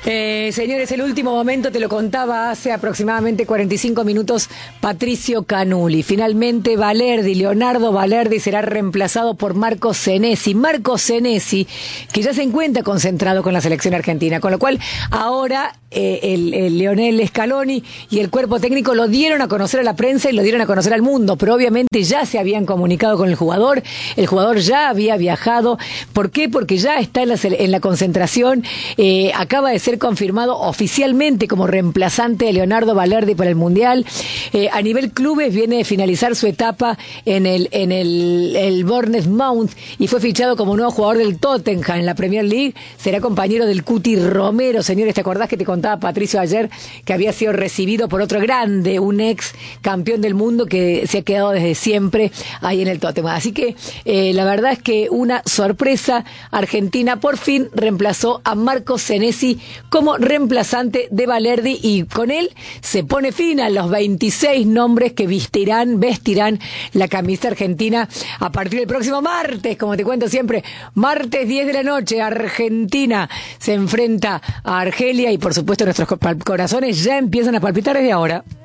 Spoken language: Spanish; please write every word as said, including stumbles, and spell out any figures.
Eh, señores, el último momento, te lo contaba hace aproximadamente cuarenta y cinco minutos, Patricio Canuli. Finalmente Valerdi, Leonardo Valerdi será reemplazado por Marco Senesi. Marco Senesi, que ya se encuentra concentrado con la selección argentina, con lo cual ahora eh, el, el Lionel Scaloni y el cuerpo técnico lo dieron a conocer a la prensa y lo dieron a conocer al mundo, pero obviamente ya se habían comunicado con el jugador, el jugador ya había viajado. ¿Por qué? Porque ya está en la, en la concentración, eh, acaba de ser confirmado oficialmente como reemplazante de Leonardo Valerdi para el Mundial. Eh, a nivel clubes viene de finalizar su etapa en el en el, el Bournemouth y fue fichado como nuevo jugador del Tottenham en la Premier League. Será compañero del Cuti Romero. Señores, ¿te acordás que te contaba Patricio ayer que había sido recibido por otro grande, un ex campeón del mundo que se ha quedado desde siempre ahí en el Tottenham? Así que eh, la verdad es que una sorpresa. Argentina por fin reemplazó a Marco Senesi como reemplazante de Valerdi y con él se pone fin a los veintiséis nombres que vestirán, vestirán la camisa argentina a partir del próximo martes, como te cuento siempre, martes diez de la noche, Argentina se enfrenta a Argelia y por supuesto nuestros corazones ya empiezan a palpitar desde ahora.